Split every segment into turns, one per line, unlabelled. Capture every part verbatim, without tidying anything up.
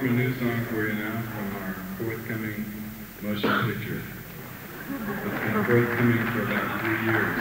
a new song for you now from our forthcoming motion picture. It's been forthcoming for about three years.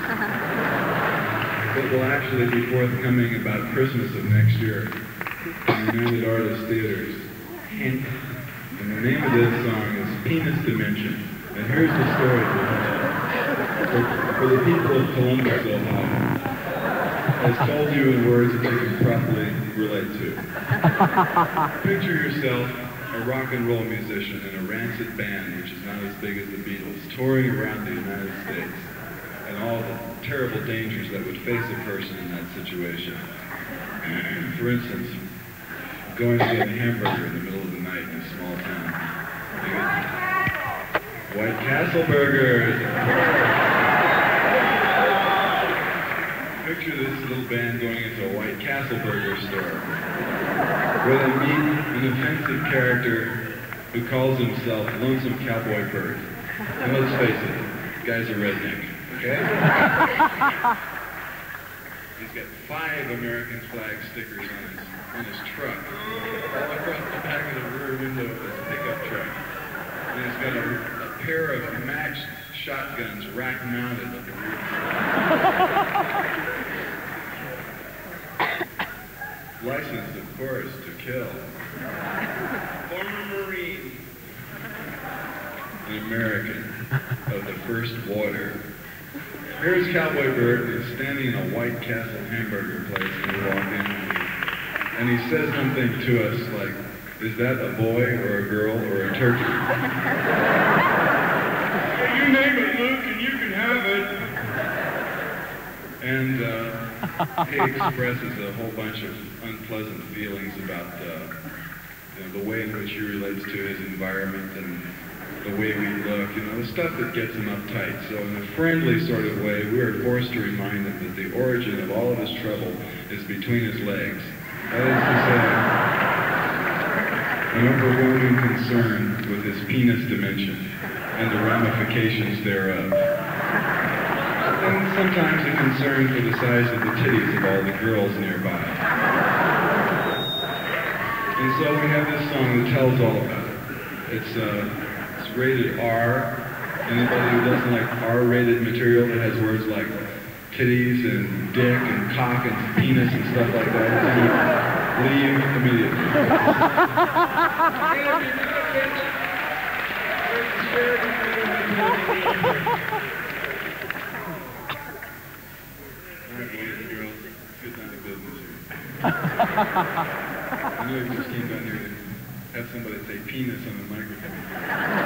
It will actually be forthcoming about Christmas of next year in United Artists Theaters. And the name of this song is Penis Dimension. And here's the story for, for the people of Columbus, Ohio. As told you in words that you can properly relate to. Picture yourself a rock and roll musician in a rancid band, which is not as big as the Beatles, touring around the United States, and all the terrible dangers that would face a person in that situation. For instance, going to get a hamburger in the middle of the night in a small town. White Castle burgers! Picture this little band going into a White Castle burger store, where they meet an offensive character who calls himself Lonesome Cowboy Bird. And let's face it, the guy's a redneck, okay? He's got five American flag stickers on his, on his truck, all across the back of the rear window of his pickup truck. And he's got a, a pair of matched shotguns rack-mounted at the rear. Licensed, of course, to kill. Former Marine. An American of the first water. Here's Cowboy Bird. He's standing in a White Castle hamburger place and we walk in. And he says something to us like, is that a boy or a girl or a turkey? Hey, you name it, Luke, and you can have it. And uh, he expresses a whole bunch of unpleasant feelings about uh, you know, the way in which he relates to his environment and the way we look, you know, the stuff that gets him uptight. So in a friendly sort of way, we are forced to remind him that the origin of all of his trouble is between his legs. That is to say, an overwhelming concern with his penis dimension and the ramifications thereof. And sometimes a concern for the size of the titties of all the girls nearby. And so we have this song that tells all about it. It's, uh, it's rated R. Anybody who doesn't like R-rated material that has words like titties and dick and cock and penis and stuff like that, leave immediately. I know you just came down here to have somebody say penis on the microphone.